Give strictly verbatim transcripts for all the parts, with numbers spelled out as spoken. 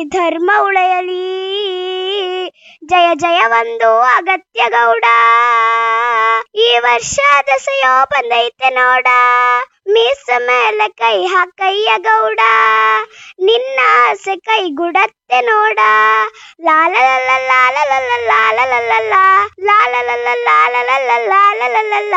ಧರ್ಮ ಉಳೆಯಲಿ. ಜಯ ಜಯ ಒಂದು ಅಗತ್ಯ ಗೌಡ, ಈ ವರ್ಷ ದಸೆಯೋ ಬಂದೈತೆ ನೋಡ. ಮೀಸ ಮೇಲೆ ಕೈ ಹಾಕಯ್ಯ ಗೌಡ, ನಿನ್ನ ಆಸೆ ಕೈ ಗುಡತ್ತೆ ನೋಡ. ಲಾಲ ಲಾಲ ಲಾಲ ಲಾಲ ಲಾಲ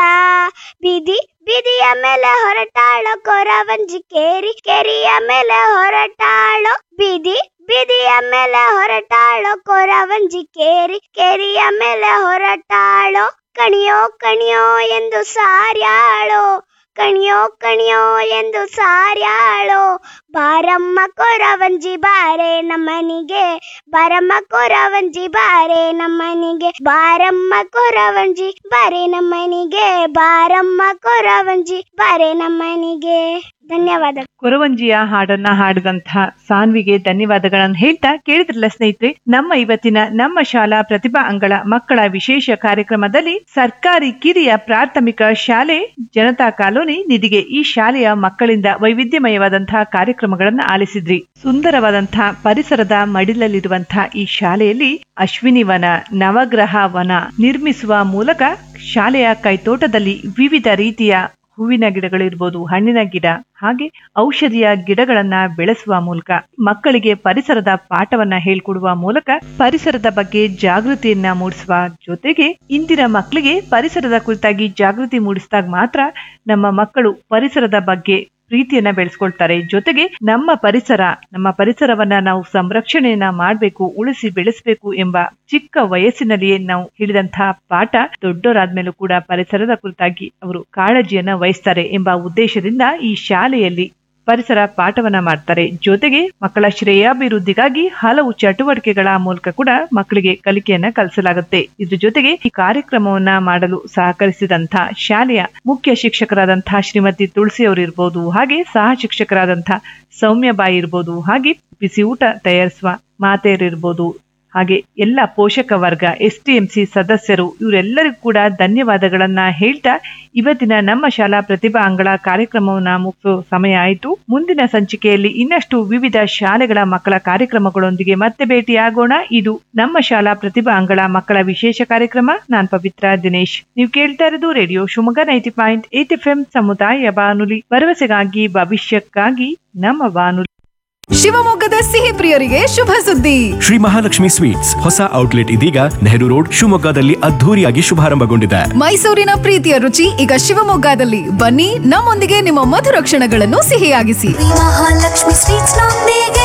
ಬೀದಿ ಬೀದಿಯ ಮೇಲೆ ಹೊರಟಾಳೋ ಕೊರವಂಜಿ ಕೇರಿ, ಕೆರಿಯ ಮೇಲೆ ಹೊರಟಾಳೋ ಬೀದಿ ಬೀದಿಯ ಮೇಲೆ ಹೊರಟಾಳೋ ಕೊರವಂಜಿ ಕೇರಿ, ಕೆರಿಯ ಮೇಲೆ ಹೊರಟಾಳೋ. ಕಣಿಯೋ ಕಣಿಯೋ ಎಂದು ಸಾರ್ಯಾಳೋ, ಕಣಿಯೋ ಕಣಿಯೋ ಎಂದು ಸಾರ್ಯಾಳೋ. ಬಾರಮ್ಮ ಕೊರವಂಜಿ ಬಾರೆ ನಮ್ಮನಿಗೆ, ಬಾರಮ್ಮ ಕೊರವಂಜಿ ಬಾರೆ ನಮ್ಮನಿಗೆ, ಬಾರಮ್ಮ ಕೊರವಂಜಿ ಬಾರೆ ನಮ್ಮನಿಗೆ, ಬಾರಮ್ಮ ಕೊರವಂಜಿ ಬಾರೆ ನಮ್ಮನಿಗೆ. ಧನ್ಯವಾದ. ಕೊರವಂಜಿಯ ಹಾಡನ್ನ ಹಾಡಿದಂತಹ ಸಾನ್ವಿಗೆ ಧನ್ಯವಾದಗಳನ್ನು ಹೇಳ್ತಾ, ಕೇಳಿದ್ರಲ್ಲ ಸ್ನೇಹಿತರೆ, ನಮ್ಮ ಇವತ್ತಿನ ನಮ್ಮ ಶಾಲಾ ಪ್ರತಿಭಾ ಅಂಗಳ ಮಕ್ಕಳ ವಿಶೇಷ ಕಾರ್ಯಕ್ರಮದಲ್ಲಿ ಸರ್ಕಾರಿ ಕಿರಿಯ ಪ್ರಾಥಮಿಕ ಶಾಲೆ ಜನತಾ ಕಾಲೋನಿ ನಿಧಿಗೆ ಈ ಶಾಲೆಯ ಮಕ್ಕಳಿಂದ ವೈವಿಧ್ಯಮಯವಾದಂತಹ ಕಾರ್ಯಕ್ರಮಗಳನ್ನ ಆಲಿಸಿದ್ರಿ. ಸುಂದರವಾದಂತಹ ಪರಿಸರದ ಮಡಿಲಲ್ಲಿರುವಂತಹ ಈ ಶಾಲೆಯಲ್ಲಿ ಅಶ್ವಿನಿ ವನ, ನವಗ್ರಹ ವನ ನಿರ್ಮಿಸುವ ಮೂಲಕ ಶಾಲೆಯ ಕೈತೋಟದಲ್ಲಿ ವಿವಿಧ ರೀತಿಯ ಹೂವಿನ ಗಿಡಗಳಿರ್ಬೋದು, ಹಣ್ಣಿನ ಗಿಡ, ಹಾಗೆ ಔಷಧಿಯ ಗಿಡಗಳನ್ನ ಬೆಳೆಸುವ ಮೂಲಕ ಮಕ್ಕಳಿಗೆ ಪರಿಸರದ ಪಾಠವನ್ನ ಹೇಳ್ಕೊಡುವ ಮೂಲಕ ಪರಿಸರದ ಬಗ್ಗೆ ಜಾಗೃತಿಯನ್ನ ಮೂಡಿಸುವ ಜೊತೆಗೆ ಇಂದಿನ ಮಕ್ಕಳಿಗೆ ಪರಿಸರದ ಕುರಿತಾಗಿ ಜಾಗೃತಿ ಮೂಡಿಸಿದಾಗ ಮಾತ್ರ ನಮ್ಮ ಮಕ್ಕಳು ಪರಿಸರದ ಬಗ್ಗೆ ಪ್ರೀತಿಯನ್ನ ಬೆಳೆಸ್ಕೊಳ್ತಾರೆ. ಜೊತೆಗೆ ನಮ್ಮ ಪರಿಸರ ನಮ್ಮ ಪರಿಸರವನ್ನ ನಾವು ಸಂರಕ್ಷಣೆಯನ್ನ ಮಾಡಬೇಕು, ಉಳಿಸಿ ಬೆಳೆಸಬೇಕು ಎಂಬ ಚಿಕ್ಕ ವಯಸ್ಸಿನಲ್ಲಿಯೇ ನಾವು ಹೇಳಿದಂತಹ ಪಾಠ ದೊಡ್ಡವರಾದ್ಮೇಲೂ ಕೂಡ ಪರಿಸರದ ಕುರಿತಾಗಿ ಅವರು ಕಾಳಜಿಯನ್ನ ವಹಿಸ್ತಾರೆ ಎಂಬ ಉದ್ದೇಶದಿಂದ ಈ ಶಾಲೆಯಲ್ಲಿ ಪರಿಸರ ಪಾಠವನ್ನ ಮಾಡ್ತಾರೆ. ಜೊತೆಗೆ ಮಕ್ಕಳ ಶ್ರೇಯಾಭಿವೃದ್ಧಿಗಾಗಿ ಹಲವು ಚಟುವಟಿಕೆಗಳ ಮೂಲಕ ಕೂಡ ಮಕ್ಕಳಿಗೆ ಕಲಿಕೆಯನ್ನ ಕಲಿಸಲಾಗುತ್ತೆ. ಇದ್ರ ಜೊತೆಗೆ ಈ ಕಾರ್ಯಕ್ರಮವನ್ನ ಮಾಡಲು ಸಹಕರಿಸಿದಂತಹ ಶಾಲೆಯ ಮುಖ್ಯ ಶಿಕ್ಷಕರಾದಂತಹ ಶ್ರೀಮತಿ ತುಳಸಿ ಅವರು ಇರ್ಬೋದು, ಹಾಗೆ ಸಹ ಶಿಕ್ಷಕರಾದಂತಹ ಸೌಮ್ಯಬಾಯಿ ಇರ್ಬೋದು, ಹಾಗೆ ಬಿಸಿ ಊಟ ತಯಾರಿಸುವ ಮಾತೆಯರಿರ್ಬೋದು, ಹಾಗೆ ಎಲ್ಲ ಪೋಷಕ ವರ್ಗ, ಎಸ್ ಟಿ ಎಂ ಸಿ ಸದಸ್ಯರು, ಇವರೆಲ್ಲರಿಗೂ ಕೂಡ ಧನ್ಯವಾದಗಳನ್ನ ಹೇಳ್ತಾ ಇವತ್ತಿನ ನಮ್ಮ ಶಾಲಾ ಪ್ರತಿಭಾ ಅಂಗಳ ಕಾರ್ಯಕ್ರಮವನ್ನ ಮುಗಿಸೋ ಸಮಯ ಆಯಿತು. ಮುಂದಿನ ಸಂಚಿಕೆಯಲ್ಲಿ ಇನ್ನಷ್ಟು ವಿವಿಧ ಶಾಲೆಗಳ ಮಕ್ಕಳ ಕಾರ್ಯಕ್ರಮಗಳೊಂದಿಗೆ ಮತ್ತೆ ಭೇಟಿಯಾಗೋಣ. ಇದು ನಮ್ಮ ಶಾಲಾ ಪ್ರತಿಭಾ ಅಂಗಳ ಮಕ್ಕಳ ವಿಶೇಷ ಕಾರ್ಯಕ್ರಮ. ನಾನ್ ಪವಿತ್ರ ದಿನೇಶ್. ನೀವು ಕೇಳ್ತಾ ಇರೋದು radio Shivamogga ninety point eight F M ಸಮುದಾಯ ಬಾನುಲಿ, ಭರವಸೆಗಾಗಿ ಭವಿಷ್ಯಕ್ಕಾಗಿ ನಮ್ಮ ಬಾನುಲಿ. ಶಿವಮೊಗ್ಗದ ಸಿಹಿ ಪ್ರಿಯರಿಗೆ ಶುಭ ಸುದ್ದಿ. ಶ್ರೀ ಮಹಾಲಕ್ಷ್ಮಿ ಸ್ವೀಟ್ಸ್ ಹೊಸ ಔಟ್ಲೆಟ್ ಇದೀಗ ನೆಹರು ರೋಡ್ ಶಿವಮೊಗ್ಗದಲ್ಲಿ ಅದ್ಧೂರಿಯಾಗಿ ಶುಭಾರಂಭಗೊಂಡಿದೆ. ಮೈಸೂರಿನ ಪ್ರೀತಿಯ ರುಚಿ ಈಗ ಶಿವಮೊಗ್ಗದಲ್ಲಿ. ಬನ್ನಿ, ನಮ್ಮೊಂದಿಗೆ ನಿಮ್ಮ ಮಧುರ ಕ್ಷಣಗಳನ್ನು ಸಿಹಿಯಾಗಿಸಿ. ಮಹಾಲಕ್ಷ್ಮಿ ಸ್ವೀಟ್ಸ್ ನೊಂದಿಗೆ.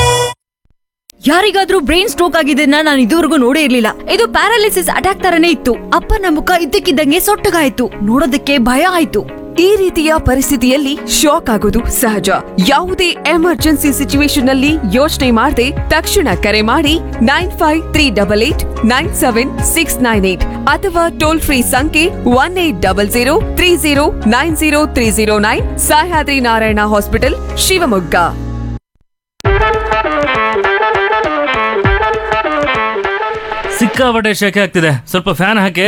ಯಾರಿಗಾದ್ರೂ ಬ್ರೈನ್ ಸ್ಟ್ರೋಕ್ ಆಗಿದ್ದನ್ನ ನಾನು ಇದುವರೆಗೂ ನೋಡೇ ಇರ್ಲಿಲ್ಲ. ಇದು ಪ್ಯಾರಾಲಿಸಿಸ್ ಅಟ್ಯಾಕ್ ತರನೇ ಇತ್ತು. ಅಪ್ಪನ ಮುಖ ಇದ್ದಕ್ಕಿದ್ದಂಗೆ ಸೊಟ್ಟಗಾಯ್ತು. ನೋಡೋದಕ್ಕೆ ಭಯ ಆಯ್ತು. ಈ ರೀತಿಯ ಪರಿಸ್ಥಿತಿಯಲ್ಲಿ ಶಾಕ್ ಆಗೋದು ಸಹಜ. ಯಾವುದೇ ಎಮರ್ಜೆನ್ಸಿ ಸಿಚುವೇಶನ್ ನಲ್ಲಿ ಯೋಚನೆ ಮಾಡದೆ ತಕ್ಷಣ ಕರೆ ಮಾಡಿ nine five three double eight nine seven six nine eight ಅಥವಾ ಟೋಲ್ ಫ್ರೀ ಸಂಖ್ಯೆ one eight double zero three zero nine zero three zero nine. Sahyadri Narayana hospital, Shivamogga. ಸಿಕ್ಕಾಪಟ್ಟೆ ಶೆಕೆ ಆಗ್ತಿದೆ, ಸ್ವಲ್ಪ ಫ್ಯಾನ್ ಹಾಕಿ.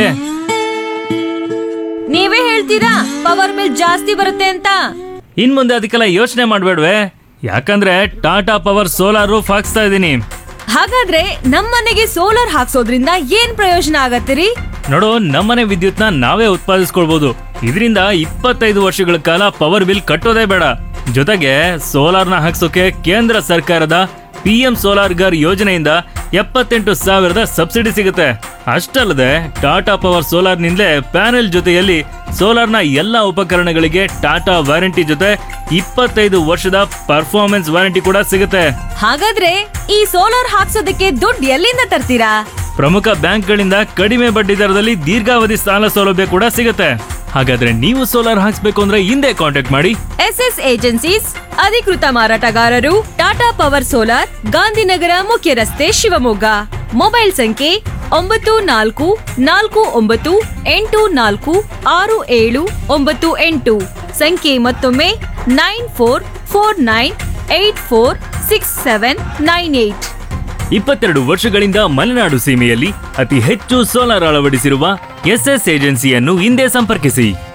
ನೀವೇ ಹೇಳ್ತೀರಾ ಪವರ್ ಬಿಲ್ ಜಾಸ್ತಿ ಬರುತ್ತೆ ಅಂತ. ಇನ್ ಮುಂದೆ ಅದಕ್ಕೆಲ್ಲ ಯೋಚನೆ ಮಾಡ್ಬೇಡ್ವೆ, ಯಾಕಂದ್ರೆ ಟಾಟಾ ಪವರ್ ಸೋಲಾರ್ ರೂಫ್ ಹಾಕ್ಸ್ತಾ ಇದೀನಿ. ಹಾಗಾದ್ರೆ ನಮ್ಮನೆಗೆ ಸೋಲಾರ್ ಹಾಕ್ಸೋದ್ರಿಂದ ಏನ್ ಪ್ರಯೋಜನ ಆಗತ್ತಿರಿ? ನೋಡು, ನಮ್ಮನೆ ವಿದ್ಯುತ್ನ ನಾವೇ ಉತ್ಪಾದಿಸ್ಕೊಳ್ಬಹುದು. ಇದರಿಂದ ಇಪ್ಪತ್ತೈದು ವರ್ಷಗಳ ಕಾಲ ಪವರ್ ಬಿಲ್ ಕಟ್ಟೋದೇ ಬೇಡ. ಜೊತೆಗೆ ಸೋಲಾರ್ನ ಹಾಕ್ಸೋಕೆ ಕೇಂದ್ರ ಸರ್ಕಾರದ ಪಿ ಎಂ ಸೋಲಾರ್ ಗರ್ ಯೋಜನೆಯಿಂದ ಎಪ್ಪತ್ತೆಂಟು ಸಾವಿರದ ಸಬ್ಸಿಡಿ ಸಿಗುತ್ತೆ. ಅಷ್ಟಲ್ಲದೆ ಟಾಟಾ ಪವರ್ ಸೋಲಾರ್ ನಿಂದಲೇ ಪ್ಯಾನೆಲ್ ಜೊತೆಯಲ್ಲಿ ಸೋಲಾರ್ನ ಎಲ್ಲಾ ಉಪಕರಣಗಳಿಗೆ ಟಾಟಾ ವಾರಂಟಿ ಜೊತೆ ಇಪ್ಪತ್ತೈದು ವರ್ಷದ ಪರ್ಫಾರ್ಮೆನ್ಸ್ ವಾರಂಟಿ ಕೂಡ ಸಿಗುತ್ತೆ. ಹಾಗಾದ್ರೆ ಈ ಸೋಲಾರ್ ಹಾಕ್ಸೋದಕ್ಕೆ ದುಡ್ಡು ಎಲ್ಲಿಂದ ತರ್ತೀರಾ? ಪ್ರಮುಖ ಬ್ಯಾಂಕ್ಗಳಿಂದ ಕಡಿಮೆ ಬಡ್ಡಿ ದರದಲ್ಲಿ ದೀರ್ಘಾವಧಿ ಸಾಲ ಸೌಲಭ್ಯ ಕೂಡ ಸಿಗುತ್ತೆ. ಹಾಗಾದ್ರೆ ನೀವು ಸೋಲಾರ್ ಹಾಕ್ಸ್ಬೇಕು ಅಂದ್ರೆ ಹಿಂದೆ ಕಾಂಟ್ಯಾಕ್ಟ್ ಮಾಡಿ ಎಸ್ ಎಸ್ ಏಜೆನ್ಸೀಸ್, ಅಧಿಕೃತ ಮಾರಾಟಗಾರರು, ಟಾಟಾ ಪವರ್ ಸೋಲಾರ್, ಗಾಂಧಿನಗರ ಮುಖ್ಯ ರಸ್ತೆ, ಶಿವಮೊಗ್ಗ. ಮೊಬೈಲ್ ಸಂಖ್ಯೆ ಒಂಬತ್ತು ನಾಲ್ಕು ನಾಲ್ಕು ಒಂಬತ್ತು ಎಂಟು ನಾಲ್ಕು ಆರು ಏಳು ಒಂಬತ್ತು ಎಂಟು. ಸಂಖ್ಯೆ ಮತ್ತೊಮ್ಮೆ nine four four nine eight four six seven nine eight. ಇಪ್ಪತ್ತೆರಡು ವರ್ಷಗಳಿಂದ ಮಲೆನಾಡು ಸೀಮೆಯಲ್ಲಿ ಅತಿ ಹೆಚ್ಚು ಸೋಲಾರ್ ಅಳವಡಿಸಿರುವ ಎಸ್ ಎಸ್ ಏಜೆನ್ಸಿಯನ್ನು ಹಿಂದೆ ಸಂಪರ್ಕಿಸಿ.